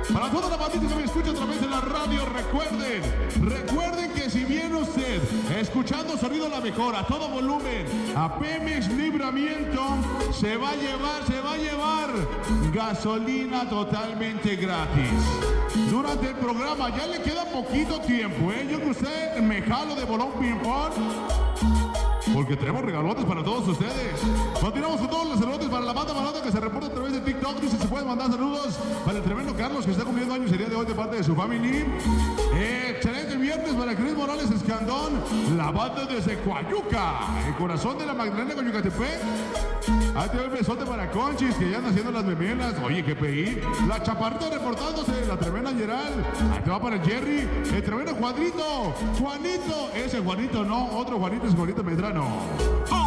Para toda la bandita que me escucha a través de la radio, recuerden que si viene usted escuchando sonido La Mejor a todo volumen, a Pemex Libramiento, se va a llevar gasolina totalmente gratis. Durante el programa ya le queda poquito tiempo, ¿eh? Yo que usted me jalo de bolón ping-pong, porque tenemos regalotes para todos ustedes. Continuamos con todos los saludos para la banda balada que se reporta a través de TikTok. Dice, se pueden mandar saludos para el tremendo Carlos que está cumpliendo años el día de hoy de parte de su familia. Excelente viernes para Cris Morales Escandón, la banda desde Coayuca, el corazón de la Magdalena Coyucatepec. Ahí te doy un besote para Conchis, que ya andan haciendo las memelas. Oye, qué peí. La chaparrita reportándose, la tremenda Geral. Ahí te va para el Jerry, el tremendo Juanito. Juanito, ese Juanito no, otro Juanito es Juanito Medrano.